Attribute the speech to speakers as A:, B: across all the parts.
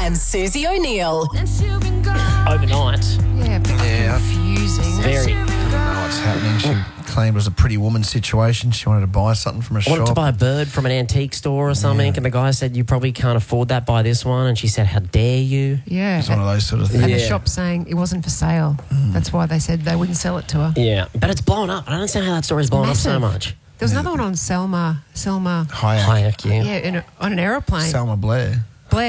A: and Susie O'Neill.
B: Overnight.
C: Yeah, a bit confusing.
B: Very.
D: I don't know what's happening. She claimed it was a pretty woman situation. She wanted to buy something from a shop.
B: Wanted to buy a bird from an antique store or something, and the guy said, you probably can't afford that, buy this one. And she said, how dare you?
C: Yeah.
D: It's one of those sort of things.
C: And the shop saying it wasn't for sale. That's why they said they wouldn't sell it to her.
B: Yeah, but it's blown up. I don't understand how that story's blown up so much.
C: There was another one on Selma
D: Hayek.
B: Yeah.
C: On an aeroplane.
D: Selma Blair.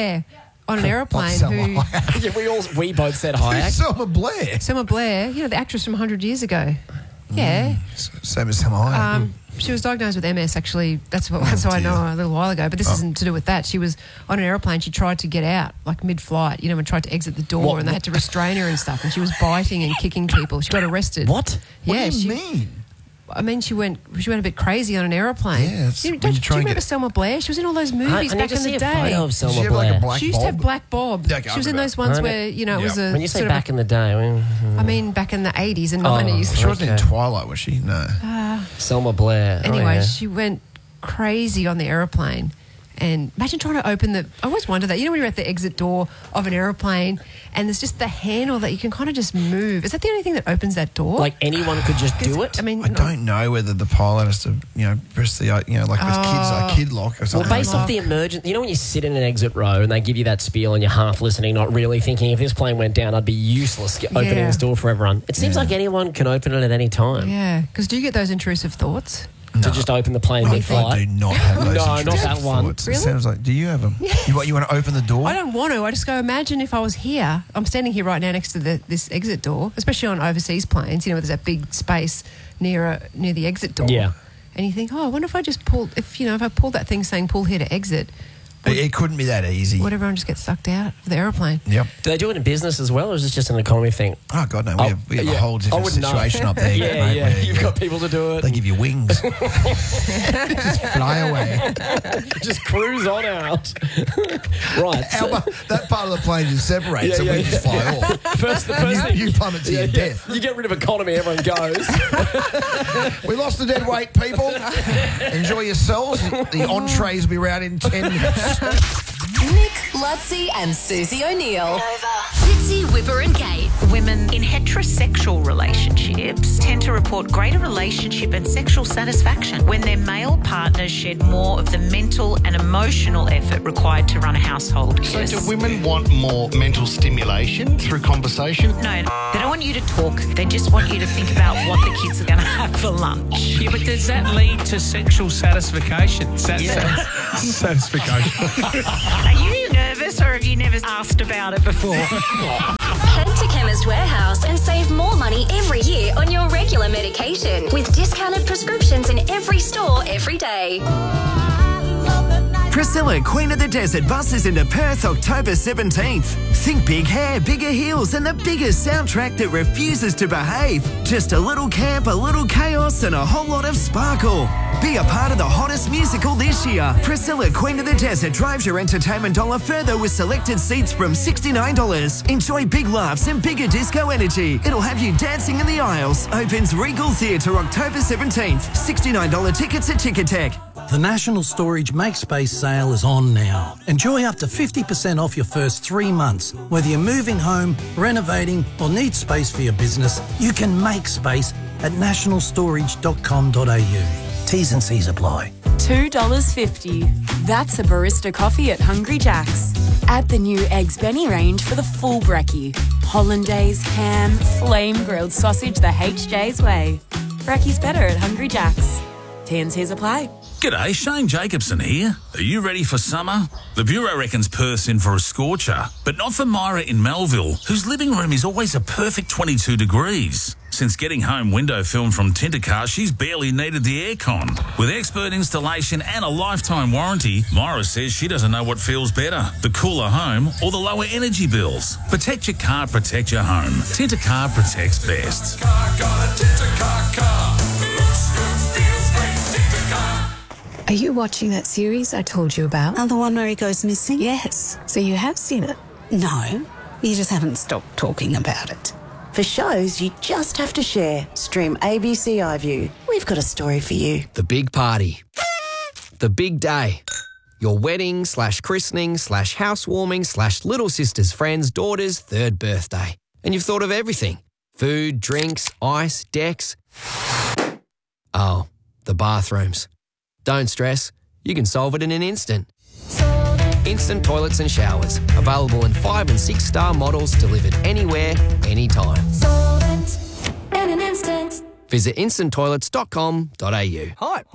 C: On an aeroplane
D: Selma
C: who...
B: Yeah, we both said Hayek.
D: Selma Blair.
C: Selma Blair, the actress from 100 years ago. Yeah.
D: Same as Selma Hayek.
C: She was diagnosed with MS, actually. That's how I know a little while ago. But this isn't to do with that. She was on an aeroplane. She tried to get out, like mid-flight, and tried to exit the door, and they had to restrain her and stuff. And she was biting and kicking people. She got arrested.
B: What?
D: What do you mean?
C: I mean, she went a bit crazy on an airplane.
D: Yeah,
C: do you remember Selma Blair? She was in all those movies back in the day.
B: I need to see a photo of Selma
D: Did she have
B: Blair.
D: like a black
C: She used to have
D: bob?
C: black bob.
D: Okay,
C: She was in those ones where, it was a...
B: When you say
C: sort
B: back in the day,
C: I mean, back in the 80s and 90s.
D: She wasn't in Twilight, was she? No.
B: Selma Blair.
C: Anyway, she went crazy on the aeroplane. And imagine trying to open I always wonder that. When you're at the exit door of an aeroplane and there's just the handle that you can kind of just move. Is that the only thing that opens that door?
B: Like anyone could just do it?
C: I mean,
D: I don't know whether the pilot has to, press the, like with kids, like kid lock or something.
B: Well, based off the emergency, when you sit in an exit row and they give you that spiel and you're half listening, not really thinking, if this plane went down, I'd be useless opening this door for everyone. It seems like anyone can open it at any time.
C: Yeah, because do you get those intrusive thoughts?
B: To just open the plane mid-flight?
D: I do not have those.
B: No, not
D: intrusive
B: that one.
D: thoughts.
C: Really?
D: It sounds like, do you have them? You want to open the door?
C: I don't want to. I just go, imagine if I was here. I'm standing here right now next to this exit door, especially on overseas planes, where there's that big space near the exit door.
B: Yeah.
C: And you think, I wonder if I just pulled, if I pulled that thing saying pull here to exit,
D: it couldn't be that easy.
C: would everyone just get sucked out of the aeroplane?
D: Yep.
B: Do they do it in business as well, or is this just an economy thing?
D: Oh, God, no. We have a whole different situation up there.
B: Yeah,
D: mate, where
B: You've got people to do it.
D: They give you wings. Just fly away.
B: Just cruise on out. Right.
D: That part of the plane just separates and we just fly off.
B: First thing.
D: You plummet to your death.
B: You get rid of economy, everyone goes.
D: We lost the dead weight, people. Enjoy yourselves. The entrees will be around in 10 minutes.
A: Nick, Lutzi and Susie O'Neill.
E: Fitzy, Whipper and Gate. Women in heterosexual relationships tend to report greater relationship and sexual satisfaction when their male partners shed more of the mental and emotional effort required to run a household.
F: So do women want more mental stimulation through conversation?
E: No, they don't want you to talk. They just want you to think about what the kids are going to have for lunch.
G: Yeah, but does that lead to sexual satisfaction? Satisfaction.
E: Are you nervous or have you never asked about it before?
H: Head to Chemist Warehouse and save more money every year on your regular medication with discounted prescriptions in every store every day.
I: Priscilla, Queen of the Desert, buses into Perth October 17th. Think big hair, bigger heels, and the biggest soundtrack that refuses to behave. Just a little camp, a little chaos, and a whole lot of sparkle. Be a part of the hottest musical this year. Priscilla, Queen of the Desert drives your entertainment dollar further with selected seats from $69. Enjoy big laughs and bigger disco energy. It'll have you dancing in the aisles. Opens Regal Theatre October 17th. $69 tickets at Ticketek.
J: The National Storage Make Space sale is on now. Enjoy up to 50% off your first 3 months. Whether you're moving home, renovating, or need space for your business, you can make space at nationalstorage.com.au. T's and C's apply.
K: $2.50. That's a barista coffee at Hungry Jack's. Add the new Eggs Benny range for the full brekkie. Hollandaise, ham, flame grilled sausage the HJ's way. Brekkie's better at Hungry Jack's. T&C's apply.
L: G'day, Shane Jacobson here. Are you ready for summer? The Bureau reckons Perth's in for a scorcher, but not for Myra in Melville, whose living room is always a perfect 22 degrees. Since getting home window film from Tintercar, she's barely needed the aircon. With expert installation and a lifetime warranty, Myra says she doesn't know what feels better, the cooler home or the lower energy bills. Protect your car, protect your home. Tintercar protects best.
M: Are you watching that series I told you about?
N: Oh, the one where he goes missing?
M: Yes. So you have seen it?
N: No, you just haven't stopped talking about it. For shows you just have to share, stream ABC iView. We've got a story for you.
O: The big party. The big day. your wedding / christening / housewarming / little sister's friend's daughter's 3rd birthday. And you've thought of everything. Food, drinks, ice, decks. Oh, the bathrooms. Don't stress. You can solve it in an instant. Instant toilets and showers. Available in 5- and 6-star models delivered anywhere, anytime.
H: Solvent in an instant.
O: Visit instanttoilets.com.au.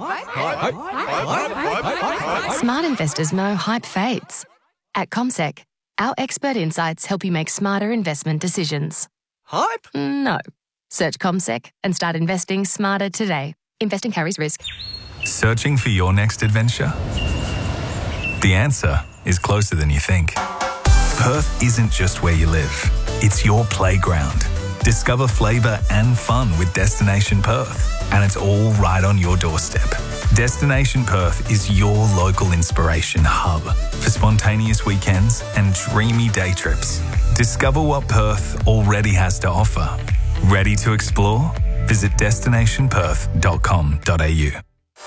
P: Smart investors know hype fades. At CommSec, our expert insights help you make smarter investment decisions.
Q: Hype?
P: No. Search CommSec and start investing smarter today. Investing carries risk.
R: Searching for your next adventure? The answer is closer than you think. Perth isn't just where you live. It's your playground. Discover flavour and fun with Destination Perth. And it's all right on your doorstep. Destination Perth is your local inspiration hub for spontaneous weekends and dreamy day trips. Discover what Perth already has to offer. Ready to explore? Visit destinationperth.com.au.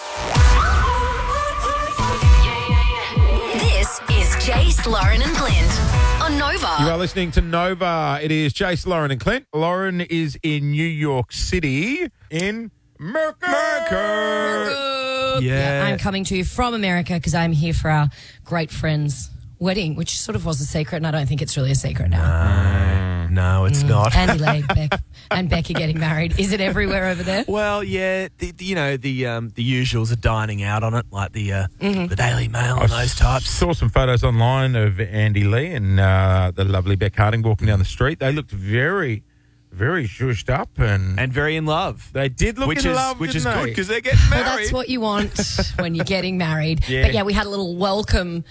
A: This is Jace, Lauren and Clint on Nova.
S: You are listening to Nova. It is Jace, Lauren and Clint. Lauren is in New York City in Merkur.
T: Yeah, I'm coming to you from America because I'm here for our great friend's wedding, which sort of was a secret, and I don't think it's really a secret now.
Q: No, it's not.
T: Andy Lee and Becky getting married. Is it everywhere over there?
Q: Well, yeah, the usuals are dining out on it, like the Daily Mail and those types.
S: Saw some photos online of Andy Lee and the lovely Beck Harding walking down the street. They looked very, very zhuzhed up and
Q: very in love.
S: They did look in love,
Q: which is
S: didn't
Q: good
S: they?
Q: because they're getting married.
T: Well, that's what you want when you're getting married.
S: Yeah.
T: But yeah, we had a little welcome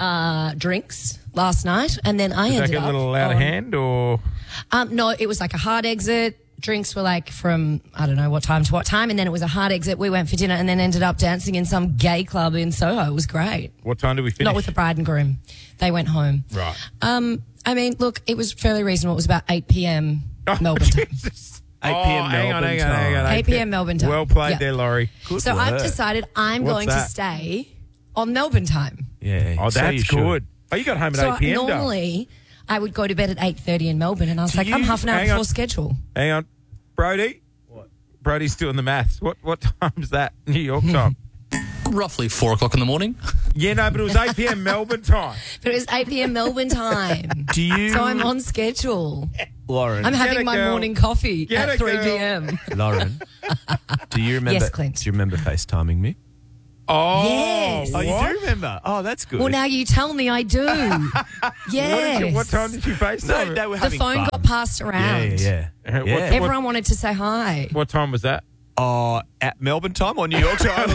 T: drinks last night, and then I
S: Did
T: ended
S: that get
T: up
S: a little out of hand, or
T: no, it was like a hard exit. Drinks were like from, I don't know what time to what time, and then it was a hard exit. We went for dinner and then ended up dancing in some gay club in Soho. It was great.
S: What time did we finish?
T: Not with the bride and groom. They went home.
S: Right.
T: I mean, look, it was fairly reasonable. It was about 8 p.m. Melbourne time.
Q: 8 p.m. Melbourne time.
T: 8 p.m. Melbourne time.
S: Well played
T: Yeah.
S: there, Laurie.
T: So I've decided I'm
S: What's
T: going
S: that?
T: to stay on Melbourne time.
Q: Yeah.
S: Oh,
Q: so
S: that's
Q: you should.
S: good. Oh, you got home at
T: So
S: 8 p.m. though.
T: normally I would go to bed at 8:30 in Melbourne, and I was like, I'm half an hour
S: hang
T: before
S: on.
T: schedule.
S: Hang on. Brody? What? Brody's doing the maths. What time is that? New York time?
U: Roughly 4 o'clock in the morning.
S: Yeah, no, but it was 8 p.m. Melbourne time.
T: But it was 8 p.m. Melbourne time.
Q: Do you...
T: So I'm on schedule.
Q: Lauren.
T: I'm having my morning coffee
S: Get
T: at
S: it,
T: 3
S: girl.
T: p.m.
Q: Lauren, do you remember?
T: Yes, Clint.
Q: Do you remember FaceTiming me?
S: Oh,
T: Yes.
Q: Oh, you do remember? Oh, that's good.
T: Well, now you tell me I do. Yes.
S: What time did you FaceTime?
Q: No, they were
T: The
Q: having
T: phone
Q: fun.
T: got passed around.
Q: Yeah.
T: Everyone wanted to say hi.
S: What time was that?
Q: Oh, at Melbourne time or New York time?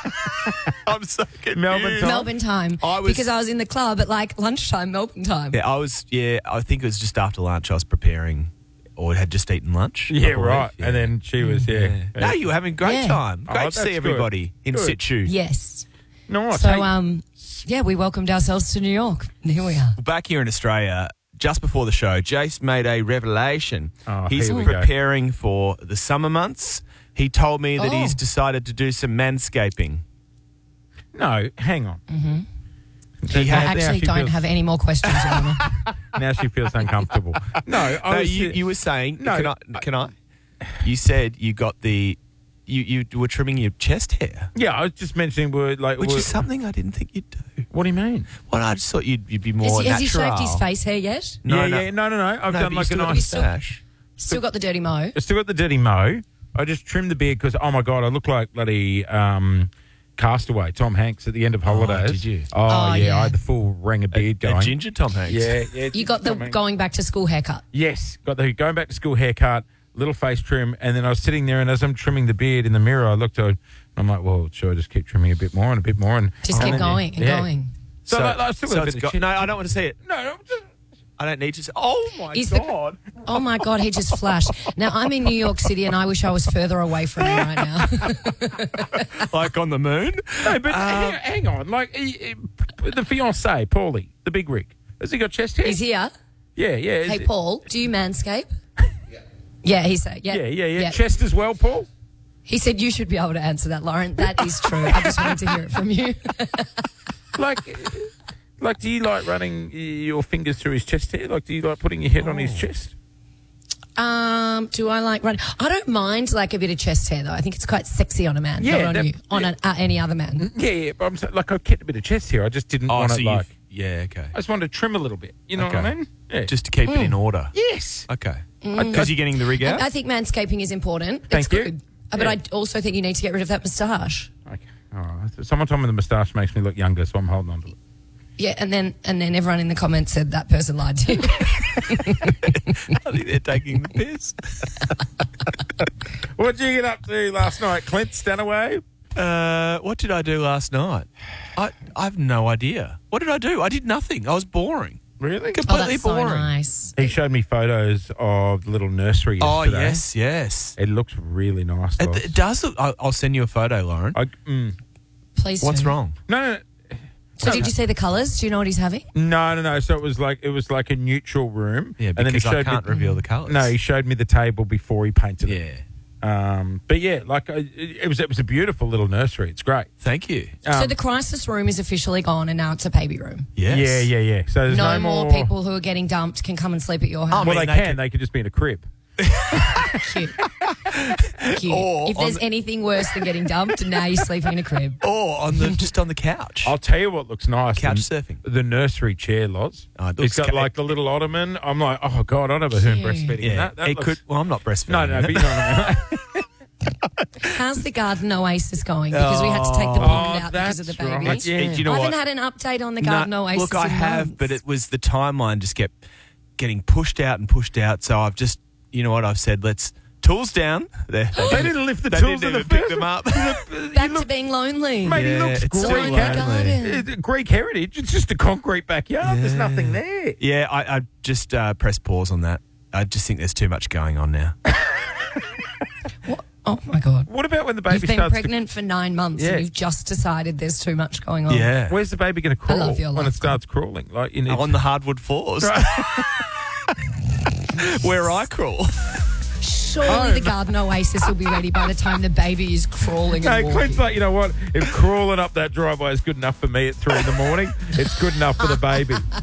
Q: I'm so confused.
S: Melbourne time?
T: Melbourne time.
Q: I was-
T: because I was in the club at like lunchtime, Melbourne time.
Q: Yeah, I think it was just after lunch. I was preparing or had just eaten lunch. I
S: Yeah,
Q: believe.
S: right.
Q: Yeah.
S: And then she was,
Q: No, you were having a great
T: Yeah.
Q: time.
S: Oh,
Q: Great to
S: that's
Q: see
S: good.
Q: everybody in
S: Good.
Q: situ.
T: Yes.
S: Nice.
T: So,
S: Hey,
T: yeah, we welcomed ourselves to New York. And here we are.
Q: Well, back here in Australia, just before the show, Jace made a revelation.
S: Oh,
Q: He's
S: here we go.
Q: preparing for the summer months. He told me that
T: Oh.
Q: he's decided to do some manscaping.
S: No, hang on.
T: I actually don't have any more questions anymore.
S: Now she feels uncomfortable. No,
Q: You were saying,
S: No,
Q: can I? You said you got the, you were trimming your chest hair.
S: Yeah, I was just mentioning
Q: Which is something I didn't think you'd do.
S: What do you mean?
Q: Well, I just thought you'd be more
T: Has he
Q: natural.
T: shaved his face hair yet?
Q: No.
S: No. I've
Q: No,
S: done
Q: but
S: like
Q: you
S: a
Q: still got a
S: nice
Q: moustache.
T: Still got the dirty mo.
S: I still got the dirty mo. I just trimmed the beard because, oh my God, I look like bloody Castaway, Tom Hanks at the end of Holidays.
Q: did you?
S: Oh,
T: Oh,
S: yeah,
T: yeah.
S: I had the full ring of beard going.
Q: A ginger Tom Hanks.
S: Yeah.
T: You got the
S: Tom Hanks.
T: going back to school haircut.
S: Yes, got the going back to school haircut, little face trim, and then I was sitting there, and as I'm trimming the beard in the mirror, I looked at it, and I'm like, well, should I just keep trimming a bit more and a bit more? And
T: Just keep
S: then,
T: going and
S: yeah.
T: going.
S: So, I still got a
Q: it's
S: bit of chin.
Q: no, I don't want to see it.
S: No,
Q: I don't need to see. Oh, my
T: Is the-
Q: God.
T: Oh my God, he just flashed. Now, I'm in New York City and I wish I was further away from him right now.
Q: Like on the moon?
S: No, but hang on. Like, the fiancé, Paulie, the big rig, has he got chest hair?
T: He's here.
S: Yeah.
T: Hey, Paul, do you manscape? Yeah, he said.
S: Yeah. Chest as well, Paul?
T: He said you should be able to answer that, Lauren. That is true. I just wanted to hear it from you.
S: Like, do you like running your fingers through his chest hair? Like, do you like putting your head on his chest?
T: Do I like running? I don't mind like a bit of chest hair though. I think it's quite sexy on a man, not on you, on any other man.
S: Yeah, but I'm saying, like, I kept a bit of chest hair. I just didn't want it like.
Q: Yeah, okay.
S: I just wanted to trim a little bit. You know what I mean? Yeah.
Q: Just to keep it in order.
S: Yes.
Q: Okay. Because you're getting the rig out?
T: I think manscaping is important.
S: Thank
T: it's
S: you.
T: good. But I also think you need to get rid of that moustache.
S: Okay. All right. Someone told me the moustache makes me look younger, so I'm holding on to it.
T: Yeah, and then everyone in the comments said that person lied to you.
Q: I think they're taking the piss.
S: What did you get up to last night, Clint Stanaway?
Q: What did I do last night? I have no idea. What did I do? I did nothing. I was boring.
S: Really?
Q: Completely
T: that's
Q: boring.
T: So nice.
S: He showed me photos of the little nursery yesterday.
Q: Yes.
S: It looks really nice.
Q: It does look... I'll send you a photo, Lauren.
T: Please
Q: What's
T: do.
Q: wrong?
S: No.
T: So did you see the colours? Do you know what he's having?
S: No. So it was like a neutral room.
Q: Yeah,
S: and then he
Q: because I
S: showed
Q: can't reveal the colours.
S: No, he showed me the table before he painted it.
Q: Yeah.
S: But yeah, like it was a beautiful little nursery. It's great.
Q: Thank you.
T: So the crisis room is officially gone and now it's a baby room.
Q: Yes.
S: Yeah. So there's
T: No
S: no
T: more people who are getting dumped can come and sleep at your house.
S: Well, they could just be in a crib.
T: Cute. If there's anything worse than getting dumped, now you're sleeping in a crib.
Q: Or just on the couch.
S: I'll tell you what looks nice.
Q: Couch surfing.
S: The nursery chair, Loz. It's got like the little ottoman. I'm like, oh God, I'd have a hoon breastfeeding.
Q: Yeah,
S: That looks...
Q: could. Well, I'm not breastfeeding.
S: No, but you know what I mean.
T: How's the garden oasis going? Because we had to take the pond out because of the baby.
S: Right. Yeah.
Q: Do you know
T: I
Q: what?
T: haven't had an update on the garden oasis.
Q: Look, I
T: in
Q: have,
T: months.
Q: but it was the timeline just kept getting pushed out. So I've just, you know what? I've said, let's tools down. They
S: didn't lift the tools in the
Q: pick
S: first
Q: them up.
T: Back to being lonely.
S: Mate, he looks
Q: it's
S: Greek.
Q: so lonely.
S: Greek heritage. It's just a concrete backyard. There's nothing there.
Q: Yeah, I just pressed pause on that. I just think there's too much going on now.
T: Oh my God.
S: What about when the baby
T: You've been
S: starts
T: pregnant for 9 months and you've just decided there's too much going on.
Q: Yeah.
S: Where's the baby going to crawl
T: love your
S: when
T: life.
S: it starts crawling? Like
Q: on the hardwood floors. Where I crawl.
T: Surely the garden oasis will be ready by the time the baby is crawling and walking.
S: Clint's like, you know what? If crawling up that driveway is good enough for me at 3 a.m, it's good enough for the baby.